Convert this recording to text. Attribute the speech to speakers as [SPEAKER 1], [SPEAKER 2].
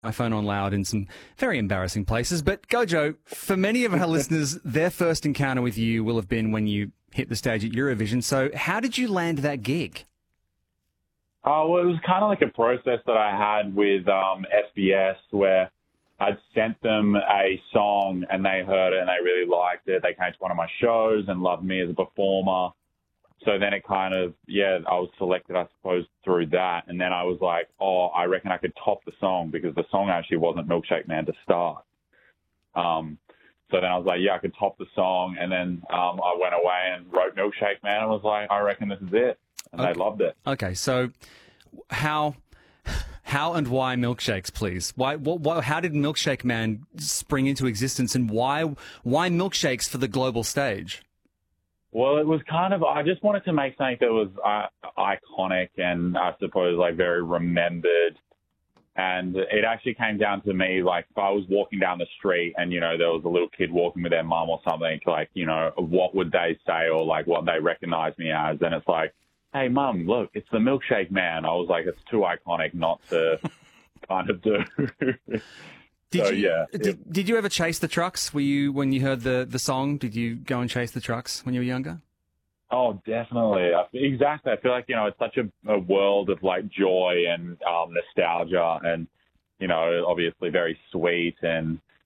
[SPEAKER 1] my phone on loud in some very embarrassing places. But Gojo, for many of our listeners, their first encounter with you will have been when you hit the stage at Eurovision. So how did you land that gig?
[SPEAKER 2] Well, it was kind of like a process that I had with SBS where I'd sent them a song and they heard it and they really liked it. They came to one of my shows and loved me as a performer. So then it kind of, I was selected, I suppose, through that. And then I was like, I reckon I could top the song because the song actually wasn't Milkshake Man to start. So then I was like, I could top the song. And then I went away and wrote Milkshake Man and was like, I reckon this is it. And they loved it.
[SPEAKER 1] Okay, so how and why milkshakes, please? How did Milkshake Man spring into existence, and why milkshakes for the global stage?
[SPEAKER 2] Well, it was kind of, I just wanted to make something that was iconic and I suppose like very remembered. And it actually came down to me, like if I was walking down the street and, there was a little kid walking with their mum or something, like, what would they say or like what they recognize me as? And it's like, hey, Mum, look, it's the Milkshake Man. I was like, it's too iconic not to kind of do.
[SPEAKER 1] Did you ever chase the trucks? When you heard the song, did you go and chase the trucks when you were younger?
[SPEAKER 2] Oh, definitely. Exactly. I feel like, it's such a world of like joy and nostalgia and, obviously very sweet. And